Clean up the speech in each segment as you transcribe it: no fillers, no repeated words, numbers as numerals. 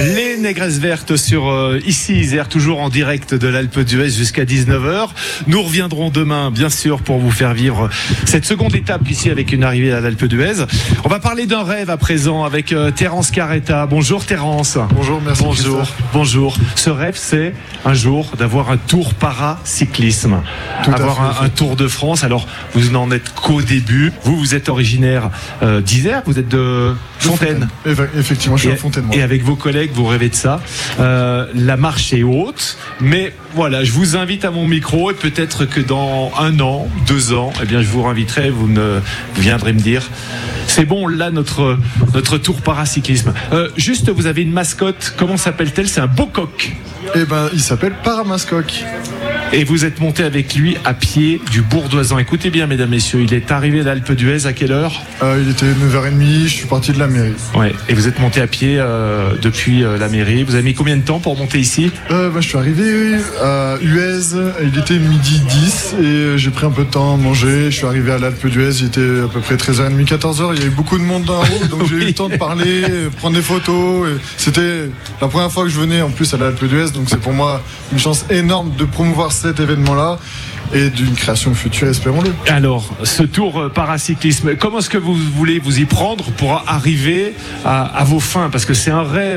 Les Négresses Vertes sur ici Isère, toujours en direct de l'Alpe d'Huez jusqu'à 19h. Nous reviendrons demain, bien sûr, pour vous faire vivre cette seconde étape ici avec une arrivée à l'Alpe d'Huez. On va parler d'un rêve à présent avec Terence Carretta. Bonjour Terence. Bonjour, merci. Bonjour. Ce rêve, c'est un jour d'avoir un tour paracyclisme. Avoir un Tour de France. Alors, vous n'en êtes qu'au début. Vous êtes originaire d'Isère, vous êtes de Fontaine. Effectivement, je suis à Fontaine. Et avec vos collègues, vous rêvez de ça. La marche est haute, mais voilà, je vous invite à mon micro et peut-être que dans 1 an, 2 ans, eh bien, je vous réinviterai, vous viendrez me dire, c'est bon, là, notre tour paracyclisme. Juste, vous avez une mascotte, comment s'appelle-t-elle? C'est un beau coq. Eh ben, il s'appelle Paramascoc. Et vous êtes monté avec lui à pied du Bourdoisan. Écoutez bien, mesdames, messieurs, il est arrivé à l'Alpe d'Huez à quelle heure? Il était 9h30, je suis parti de la mairie. Ouais. Et vous êtes monté à pied depuis la mairie. Vous avez mis combien de temps pour monter ici? Je suis arrivé à Huez, il était 12h10 et j'ai pris un peu de temps à manger. Je suis arrivé à l'Alpe d'Huez, il était à peu près 13h30, 14h. Il y avait beaucoup de monde dans la route, donc j'ai eu le temps de parler, prendre des photos. Et c'était la première fois que je venais en plus à l'Alpe d'Huez, donc c'est pour moi une chance énorme de promouvoir cet événement-là et d'une création future, espérons-le. Alors, ce tour paracyclisme, comment est-ce que vous voulez vous y prendre pour arriver à vos fins? Parce que c'est un rêve,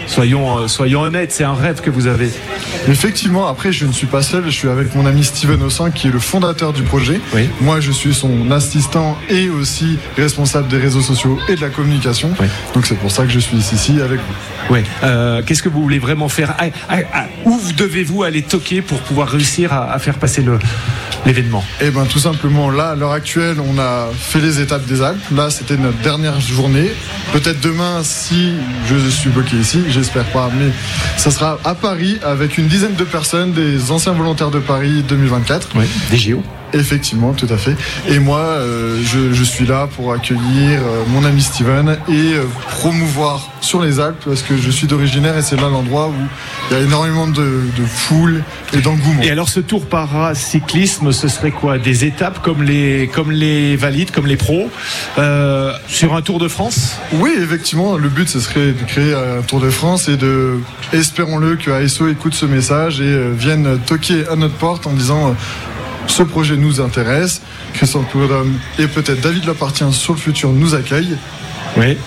soyons honnêtes, c'est un rêve que vous avez. Effectivement, après je ne suis pas seul, je suis avec mon ami Steven Ossin qui est le fondateur du projet. Oui. Moi je suis son assistant et aussi responsable des réseaux sociaux et de la communication. Oui. Donc c'est pour ça que je suis ici avec vous. Oui. Qu'est-ce que vous voulez vraiment faire? Où devez-vous aller toquer pour pouvoir réussir à faire passer l'événement? Eh bien tout simplement, là à l'heure actuelle on a fait les étapes des Alpes. Là c'était notre dernière journée. Peut-être demain, si je suis bloqué ici, j'espère pas, mais ça sera à Paris avec une dizaine de personnes, des anciens volontaires de Paris 2024. Oui, des JO. Effectivement, tout à fait. Et moi, je suis là pour accueillir mon ami Steven et promouvoir sur les Alpes parce que je suis d'originaire et c'est là l'endroit où il y a énormément de foule et d'engouement. Et alors ce tour paracyclisme, ce serait quoi? Des étapes comme les valides, comme les pros sur un Tour de France? Oui, effectivement, le but ce serait de créer un Tour de France et espérons-le que ASO écoute ce message et vienne toquer à notre porte en disant ce projet nous intéresse, Christian Prudhomme et peut-être David Lapartien sur le futur nous accueillent. Oui.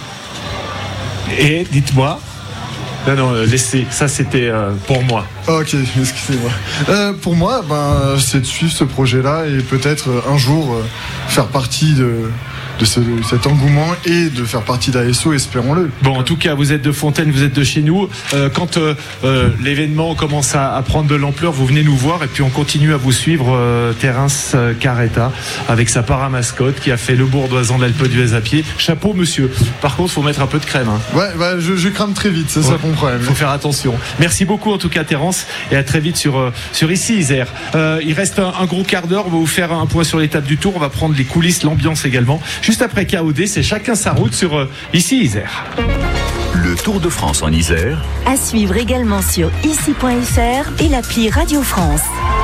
Et dites-moi. Non, laissez. Ça, c'était pour moi. Ok, excusez-moi. Pour moi, c'est de suivre ce projet-là et peut-être un jour faire partie de cet engouement et de faire partie d'ASO, espérons-le. Bon, en tout cas, vous êtes de Fontaine, vous êtes de chez nous. Quand l'événement commence à prendre de l'ampleur, vous venez nous voir et puis on continue à vous suivre. Terence Carretta avec sa paramascotte qui a fait le Bourdoisan de l'Alpe d'Huez à pied. Chapeau, monsieur. Par contre, il faut mettre un peu de crème. Hein. Ouais, je crame très vite, c'est ça mon problème. Il faut faire attention. Merci beaucoup en tout cas, Terence, et à très vite sur ici Isère. Il reste un gros quart d'heure. On va vous faire un point sur l'étape du Tour. On va prendre les coulisses, l'ambiance également. Juste après KOD, c'est chacun sa route sur ici Isère. Le Tour de France en Isère. À suivre également sur ici.fr et l'appli Radio France.